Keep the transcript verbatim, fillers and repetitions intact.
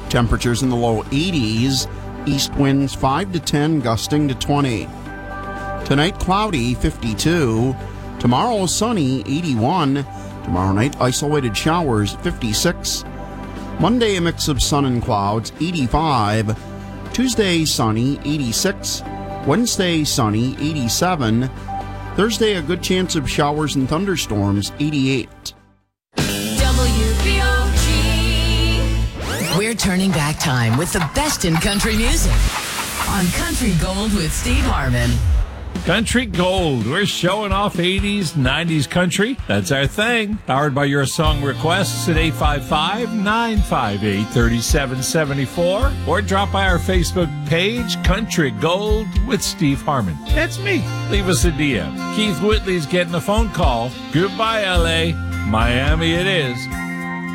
Temperatures in the low eighties. East winds five to ten, gusting to twenty. Tonight, cloudy, fifty-two. Tomorrow, sunny, eighty-one. Tomorrow night, isolated showers, fifty-six. Monday, a mix of sun and clouds, eighty-five. Tuesday, sunny, eighty-six. Wednesday, sunny, eighty-seven. Thursday, a good chance of showers and thunderstorms, eighty-eight. W B O G. We're turning back time with the best in country music on Country Gold with Steve Harmon. Country Gold. We're showing off eighties, nineties country. That's our thing. Powered by your song requests at eight five five, nine five eight, three seven seven four or drop by our Facebook page, Country Gold with Steve Harmon. That's me. Leave us a D M. Keith Whitley's getting a phone call. Goodbye, L A. Miami it is.